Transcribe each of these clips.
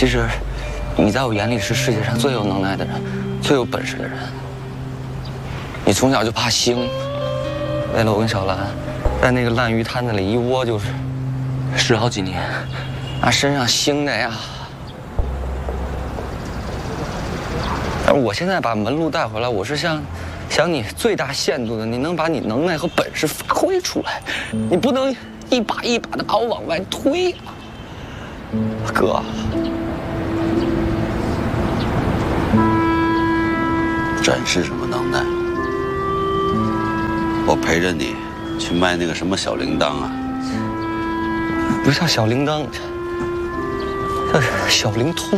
其实，你在我眼里是世界上最有能耐的人，最有本事的人。你从小就怕腥，为了我跟小兰，在那个烂鱼摊子里一窝就是10好几年，那身上腥的呀。而我现在把门路带回来，我是想你最大限度的，你能把你能耐和本事发挥出来，你不能一把一把的把我往外推啊，哥。 展示什么能耐？我陪着你去卖那个什么小铃铛啊？ 不是叫小铃铛，叫小灵通。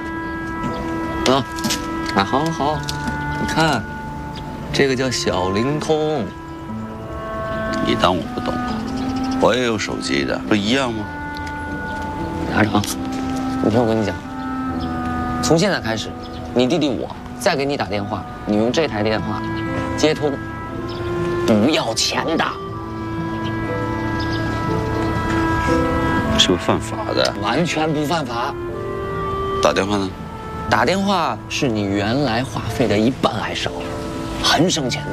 好，你看，这个叫小灵通。 你当我不懂啊？我也有手机的，不一样吗？ 阿成，你听我跟你讲，从现在开始，你弟弟我再给你打电话，你用这台电话接通，不要钱的。 是不是犯法的？ 完全不犯法。 打电话呢？ 打电话是你原来话费的1半还少，很省钱的。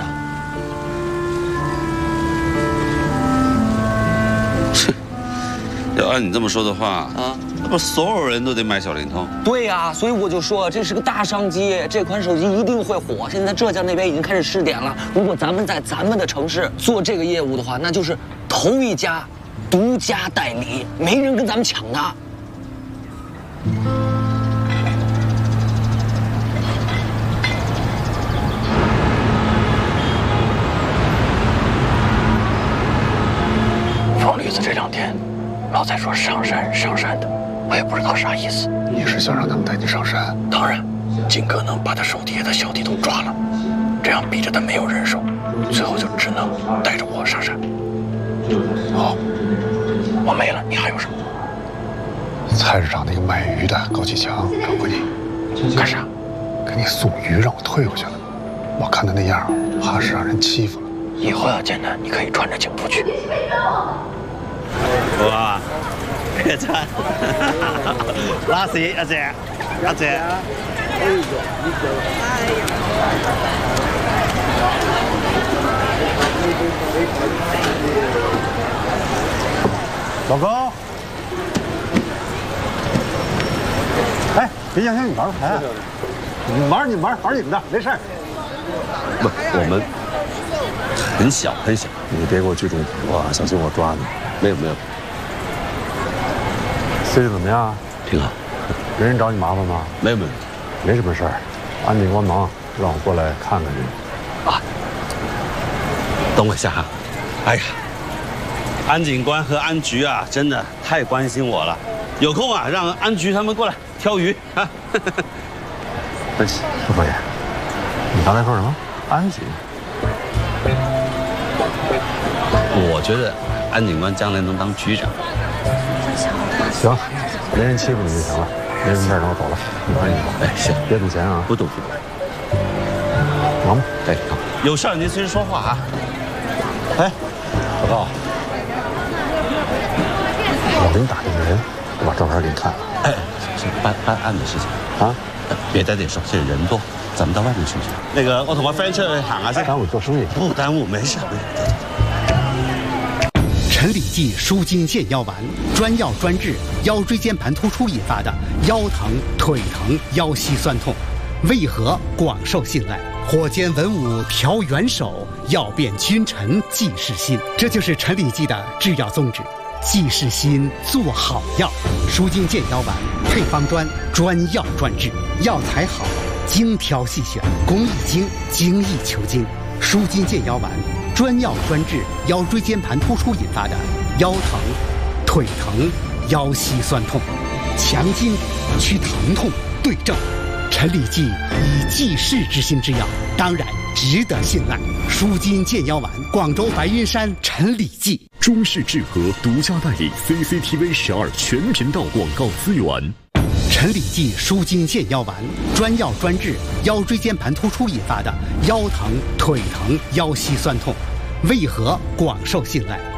要按你这么说的话啊， 那不所有人都得买小灵通？ 对呀，所以我就说这是个大商机，这款手机一定会火。现在浙江那边已经开始试点了，如果咱们在咱们的城市做这个业务的话，那就是头一家独家代理，没人跟咱们抢的。 方驴子这2天老在说上山的，我也不知道啥意思。 你是想让他们带你上山？ 当然，尽可能把他手底下的小弟都抓了，这样逼着他没有人手，最后就只能带着我上山。好，我没了，你还有什么？ 菜市场那个卖鱼的高启强找过你， 干啥？ 给你送鱼让我退回去了。我看他那样，怕是让人欺负了。 以后要见他，你可以穿着警服去。 哇，客餐，拉屎一隻， 老公，哎，别影响你玩牌，你玩你们的，没事。 不，我们很小。 你别给我聚众我小心我抓你。 没有。 最近怎么样？ 挺好。 没人找你麻烦吗？ 没有。 没什么事儿。安警官忙，让我过来看看你。 啊，等我一下哈。哎呀，安警官和安局啊，真的太关心我了。有空啊，让安局他们过来挑鱼啊。 对，不可以。你刚才说什么？安局？ 我觉得安警官将来能当局长。 行，没人欺负你就行了。没什么事儿，那我走了。你赶紧走。 哎，行， 别赌钱啊。 不赌。 忙吧。 哎，好，有事您随时说话啊。哎，报告。 我给你打这个人，我把照片给你看了。 哎，是办案的事情啊， 别在这里说，这人多，咱们到外面去。那个我同我 friend 去行下先。 耽误做生意？ 不耽误，没事。 陈李济舒筋健腰丸，专药专治腰椎间盘突出引发的腰疼、腿疼、腰膝酸痛，为何广受信赖？火尖文武调元首，药变君臣济世心。这就是陈李济的制药宗旨，济世心，做好药。舒筋健腰丸配方专，专药专治，药材好，精挑细选，工艺精，精益求精。舒筋健腰丸专药专治腰椎间盘突出引发的腰疼、腿疼、腰膝酸痛，强筋祛疼痛，对症。陈李济以济世之心之药，当然值得信赖。舒筋健腰丸，广州白云山陈李济。 中式智和独家代理 CCTV 12全频道广告资源。 陈李济舒筋健腰丸，专药专治腰椎间盘突出引发的腰疼、腿疼、腰膝酸痛，为何广受信赖？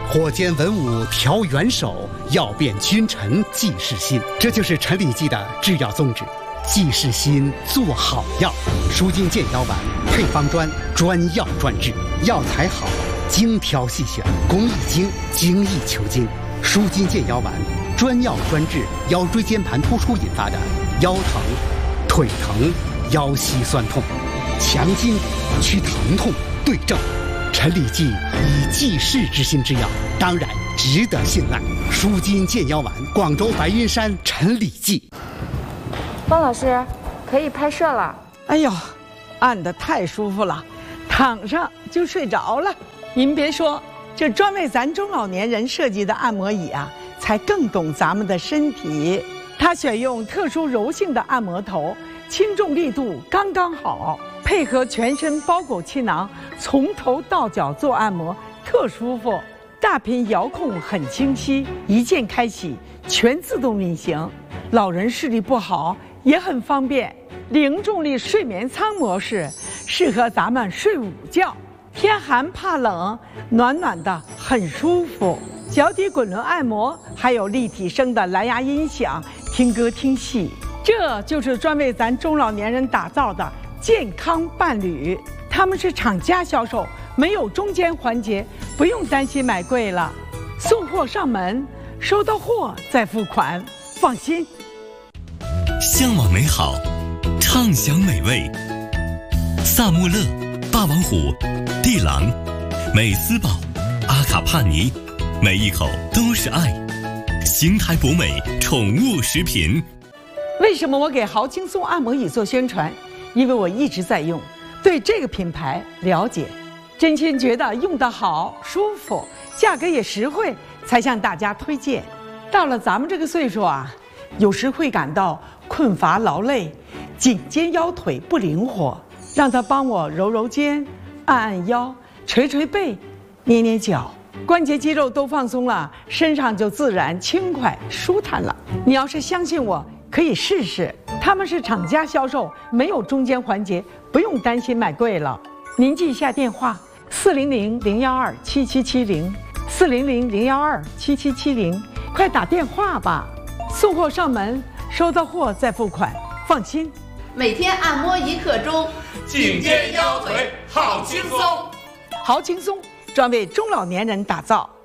火煎文武调元首，要变君臣济世心。这就是陈李济的制药宗旨：济世心，做好药。舒筋健腰丸，配方专，专药专治，药材好，精挑细选，工艺精，精益求精。舒筋健腰丸，专药专治腰椎间盘突出引发的腰疼、腿疼、腰膝酸痛，强筋去疼痛，对症。陈李济以济世之心之药，当然值得信赖。舒筋健腰丸，广州白云山陈李济。 方老师，可以拍摄了。 哎呦，按得太舒服了，躺上就睡着了。您别说，这专为咱中老年人设计的按摩椅啊，才更懂咱们的身体。它选用特殊柔性的按摩头，轻重力度刚刚好，配合全身包裹气囊，从头到脚做按摩，特舒服。大屏遥控很清晰，一键开启，全自动运行。老人视力不好也很方便。零重力睡眠舱模式适合咱们睡午觉，天寒怕冷，暖暖的很舒服。脚底滚轮按摩，还有立体声的蓝牙音响，听歌听戏。这就是专为咱中老年人打造的健康伴侣。他们是厂家销售，没有中间环节，不用担心买贵了。送货上门，收到货再付款，放心。 向往美好，畅享美味。萨穆勒、霸王虎、帝狼、美斯宝、阿卡帕尼，每一口都是爱。邢台博美宠物食品。 为什么我给豪轻松按摩椅做宣传？因为我一直在用，对这个品牌了解，真心觉得用得好、舒服，价格也实惠，才向大家推荐。到了咱们这个岁数啊，有时会感到困乏劳累，颈肩腰腿不灵活，让他帮我揉揉肩，按按腰，捶捶背，捏捏脚，关节肌肉都放松了，身上就自然轻快舒坦了。你要是相信我，可以试试。他们是厂家销售，没有中间环节，不用担心买贵了。您记一下电话：400-012-7770，400-012-7770，快打电话吧。送货上门，收到货再付款，放心。 每天按摩1刻钟， 颈肩腰腿好轻松。 好轻松，专为中老年人打造。